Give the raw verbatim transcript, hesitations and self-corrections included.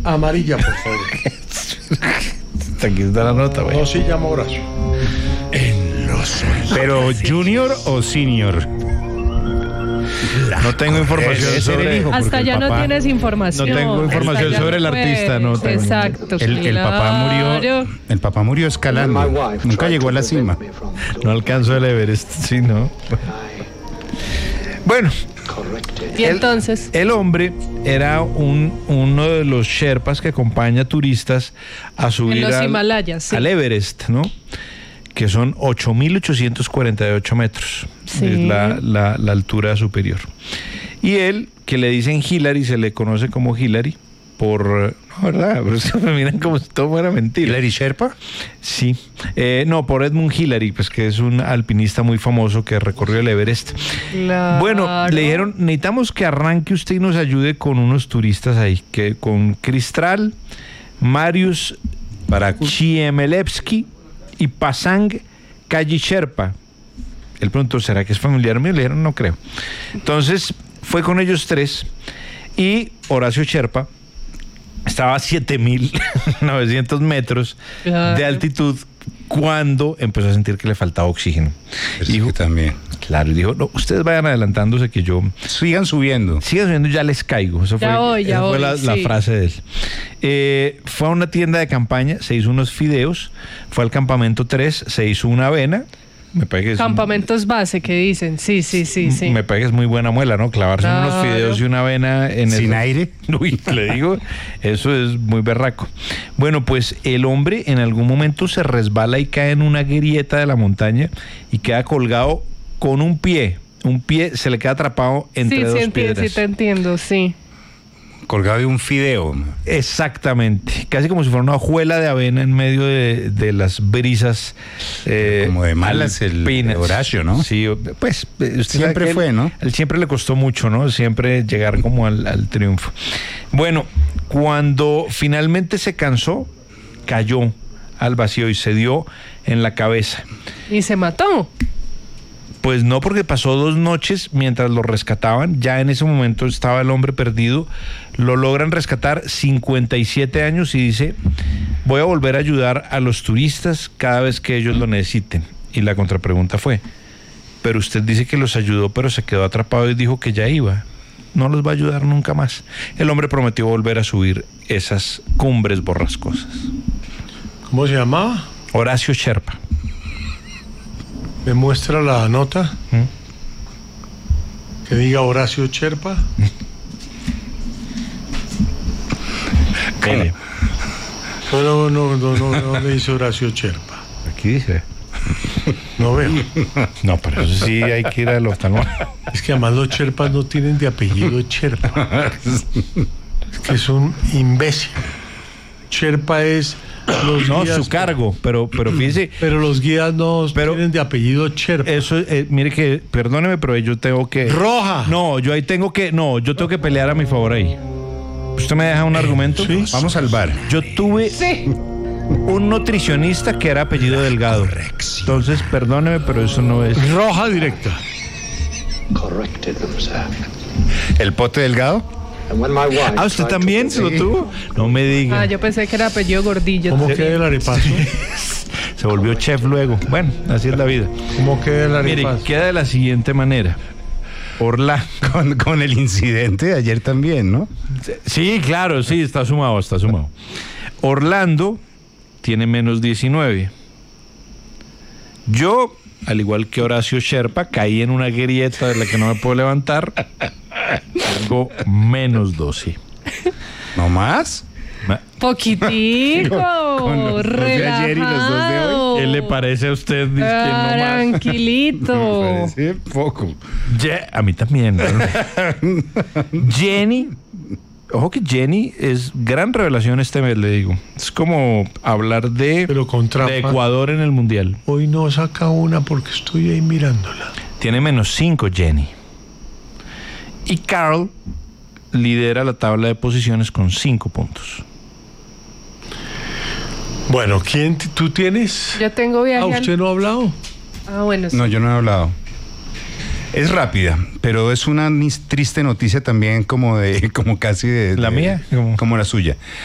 amarilla, por favor. Aquí está la nota, güey. No, sí llama Horacio. En los Pero junior o senior. No tengo información Ese sobre era el hijo, porque Hasta el ya no papá- tienes información. No tengo información Hasta sobre ya el no artista, no puedes. tengo. Exacto. El, el papá murió. claro. El papá murió escalando. Nunca llegó a la cima. No alcanzó el Everest, sí, ¿no? Bueno, Y el- entonces, el hombre era un, uno de los sherpas que acompaña turistas a subir en los al, Himalayas, sí. al Everest, ¿no? Que son ocho mil ochocientos cuarenta y ocho metros. Sí. Es la, la, la altura superior. Y él, que le dicen Hillary, se le conoce como Hillary por... No, ¿verdad? Pero es que me miran como si todo fuera mentira. ¿Hillary Sherpa? Sí. Eh, no, por Edmund Hillary, pues que es un alpinista muy famoso que recorrió el Everest. claro. Bueno, le dijeron, necesitamos que arranque usted y nos ayude con unos turistas ahí, que con Cristral, Marius Chiemelevsky y Pasang Kallisherpa. Él preguntó, ¿será que es familiar mío? Le dijeron, no creo. Entonces, fue con ellos tres y Horacio Sherpa estaba a siete mil novecientos metros Claro. de altitud cuando empezó a sentir que le faltaba oxígeno. Pues Dijo, que también. claro, y dijo, no, ustedes vayan adelantándose que yo... Sigan subiendo. Sigan subiendo, ya les caigo. Eso Ya fue, voy, ya esa fue voy, la, la sí. frase de él. Eh, fue a una tienda de campaña, se hizo unos fideos, fue al campamento tres, se hizo una avena. Me parece que es, Campamentos base que dicen. Sí, sí, sí, sí. me parece que es muy buena muela, ¿no? Clavarse Claro. unos fideos y una avena en Sin el... aire. Uy, le digo, eso es muy berraco. Bueno, pues el hombre en algún momento se resbala y cae en una grieta de la montaña y queda colgado con un pie. Un pie se le queda atrapado entre sí, dos sí, enti- piedras. sí, te entiendo, sí. Colgado de un fideo. Exactamente, casi como si fuera una hojuela de avena en medio de, de las brisas. eh, Como de malas el alpinas. de Horacio, ¿no? Sí, pues eh, usted sabe Siempre que él- fue, ¿no? Él siempre le costó mucho, ¿no? Siempre llegar como al, al triunfo. Bueno, cuando finalmente se cansó, cayó al vacío y se dio en la cabeza. Y se mató. Pues no, porque pasó dos noches mientras lo rescataban. Ya en ese momento estaba el hombre perdido. Lo logran rescatar, cincuenta y siete años, y dice, voy a volver a ayudar a los turistas cada vez que ellos lo necesiten. Y la contrapregunta fue, pero usted dice que los ayudó, pero se quedó atrapado y dijo que ya iba. No los va a ayudar nunca más. El hombre prometió volver a subir esas cumbres borrascosas. ¿Cómo se llamaba? Horacio Sherpa. Me muestra la nota. ¿Mm? Que diga Horacio Sherpa. Mire, No, no, no, no, no, no le dice Horacio Sherpa. aquí dice. No veo. No, pero eso sí hay que ir al oftalmólogo. Es que además los Sherpas no tienen de apellido Sherpa. Es que es un imbécil. Sherpa es los No, guías, su cargo, pero, pero fíjese, pero los guías no Pero- tienen de apellido Sherpa. eso, eh, mire que, perdóneme, pero yo tengo que... Roja. No, yo ahí tengo que, no, yo tengo que pelear a mi favor ahí. ¿Usted me deja un argumento? sí. Vamos al bar. Yo tuve un nutricionista que era apellido Delgado. Entonces, perdóneme, pero eso no es... Roja directa. ¿El pote delgado? Ah, ¿usted también se lo tuvo? No me diga. Ah, yo pensé que era apellido Gordillo. ¿Cómo queda el arepazo? Se volvió chef luego. Bueno, así es la vida. ¿Cómo queda el Mire, arepazo? queda de la siguiente manera. Orlando. Con, con el incidente de ayer también, ¿no? Sí, claro, sí, está sumado, está sumado. Orlando tiene menos diecinueve. Yo, al igual que Horacio Sherpa, caí en una grieta de la que no me puedo levantar. Tengo menos doce. ¿No más? Ma- Poquitico. Con los dos de ayer y los dos de hoy. relajado. ¿Qué le parece a usted? Dice que no más. Tranquilito. Parece poco. Ye- a mí también. ¿no? Jenny. Ojo que Jenny es gran revelación este mes, le digo. Es como hablar de, Pero con trampa. de Ecuador en el Mundial. Hoy no saca una porque estoy ahí mirándola. Tiene menos cinco Jenny. Y Carl lidera la tabla de posiciones con cinco puntos. Bueno, ¿quién t- tú tienes? Yo tengo viaje. Ah, al- ¿usted no ha hablado? Ah, bueno, sí. No, yo no he hablado. Es rápida, pero es una nis- triste noticia también como de, como casi de... ¿La de- mía? ¿Cómo? Como la suya.